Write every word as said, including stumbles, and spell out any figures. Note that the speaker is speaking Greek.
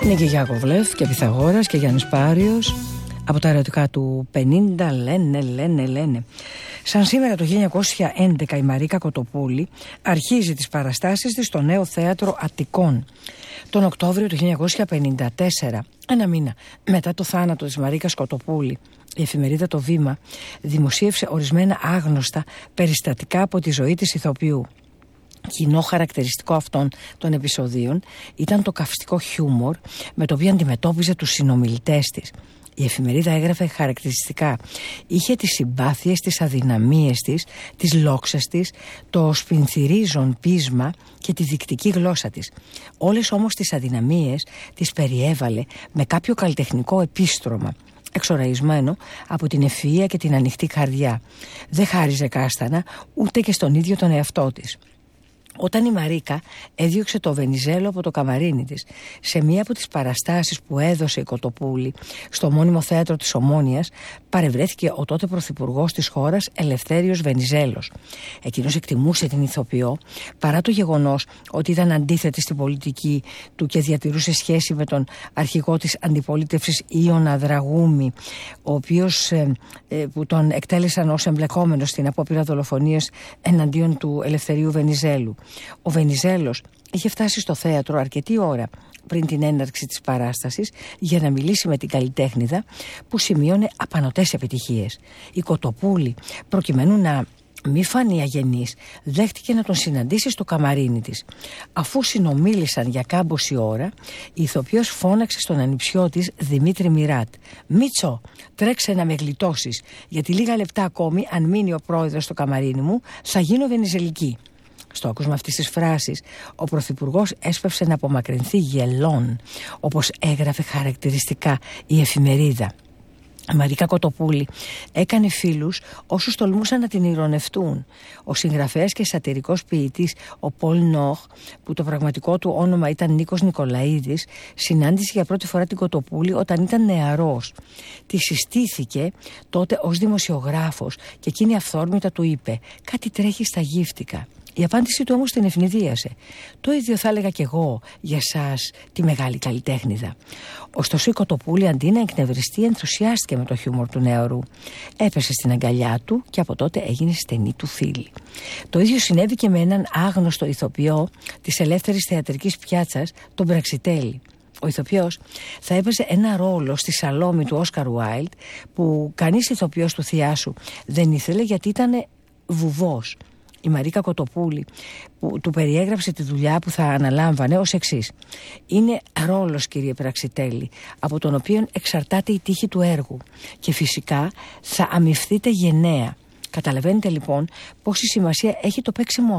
Νίκη Γιάκοβλεφ και Πυθαγόρας και Γιάννης Πάριος. Από τα ερωτικά του πενήντα λένε, λένε, λένε. Σαν σήμερα το χίλια εννιακόσια έντεκα η Μαρίκα Κοτοπούλη αρχίζει τις παραστάσεις της στο Νέο Θέατρο Αττικών. Τον Οκτώβριο του χίλια εννιακόσια πενήντα τέσσερα, ένα μήνα μετά το θάνατο της Μαρίκας Κοτοπούλη, η εφημερίδα Το Βήμα δημοσίευσε ορισμένα άγνωστα περιστατικά από τη ζωή της ηθοποιού. Κοινό χαρακτηριστικό αυτών των επεισοδίων ήταν το καυστικό χιούμορ με το οποίο αντιμετώπιζε τους συνομιλητές της. Η εφημερίδα έγραφε χαρακτηριστικά. Είχε τις συμπάθειες, τις αδυναμίες της, τις λόξες της, το σπινθυρίζον πείσμα και τη δεικτική γλώσσα της. Όλες όμως τις αδυναμίες τις περιέβαλε με κάποιο καλλιτεχνικό επίστρωμα, εξοραϊσμένο από την ευφυΐα και την ανοιχτή καρδιά. Δεν χάριζε κάστανα ούτε και στον ίδιο τον εαυτό της. Όταν η Μαρίκα έδιωξε το Βενιζέλο από το καμαρίνι της σε μία από τις παραστάσεις που έδωσε η Κοτοπούλη στο μόνιμο θέατρο της Ομόνοιας, παρευρέθηκε ο τότε πρωθυπουργός της χώρας Ελευθέριος Βενιζέλος. Εκείνος εκτιμούσε την ηθοποιό παρά το γεγονός ότι ήταν αντίθετη στην πολιτική του και διατηρούσε σχέση με τον αρχηγό της αντιπολίτευσης Ιωνα Δραγούμη, ο οποίος ε, ε, που τον εκτέλεσαν ως εμπλεκόμενος στην απόπειρα δολοφονίας εναντίον του Ελευθερίου Βενιζέλου. Ο Βενιζέλος είχε φτάσει στο θέατρο αρκετή ώρα πριν την έναρξη της παράστασης για να μιλήσει με την καλλιτέχνηδα που σημείωνε απανωτές επιτυχίες. Η Κοτοπούλη, προκειμένου να μη φανεί αγενής, δέχτηκε να τον συναντήσει στο καμαρίνι της. Αφού συνομίλησαν για κάμποση ώρα, η ηθοποιός φώναξε στον ανιψιό της Δημήτρη Μιράτ: «Μίτσο, τρέξε να με γλιτώσεις, γιατί λίγα λεπτά ακόμη, αν μείνει ο πρόεδρος στο καμαρίνι μου, θα γίνω βενιζελική». Στο άκουσμα αυτής της φράσης, ο πρωθυπουργός έσπευσε να απομακρυνθεί γελών, όπως έγραφε χαρακτηριστικά η εφημερίδα. Η Μαρίκα Κοτοπούλη έκανε φίλους όσους τολμούσαν να την ηρωνευτούν. Ο συγγραφέας και σατυρικός ποιητής ο Πολ Νόχ, που το πραγματικό του όνομα ήταν Νίκος Νικολαίδης, συνάντησε για πρώτη φορά την Κοτοπούλη όταν ήταν νεαρός. Τη συστήθηκε τότε ως δημοσιογράφος και εκείνη αυθόρμητα του είπε: «Κάτι τρέχει στα γύφτικα». Η απάντηση του όμως την ευνηδίασε. «Το ίδιο θα έλεγα κι εγώ για σας, τη μεγάλη καλλιτέχνηδα». Ωστόσο η Κοτοπούλη, αντί να εκνευριστεί, ενθουσιάστηκε με το χιούμορ του νεαρού. Έπεσε στην αγκαλιά του και από τότε έγινε στενή του φίλη. Το ίδιο συνέβη και με έναν άγνωστο ηθοποιό της ελεύθερης θεατρικής πιάτσας, τον Πραξιτέλη. Ο ηθοποιός θα έπαιζε ένα ρόλο στη Σαλόμη του Όσκαρ Ουάιλντ που κανείς ηθοποιός του Θιάσου δεν ήθελε, γιατί ήταν βουβός. Η Μαρίκα Κοτοπούλη που του περιέγραψε τη δουλειά που θα αναλάμβανε ως εξής: «Είναι ρόλος, κύριε Πραξιτέλη, από τον οποίο εξαρτάται η τύχη του έργου και φυσικά θα αμοιφθείτε γενναία. Καταλαβαίνετε λοιπόν πόση σημασία έχει το παίξιμό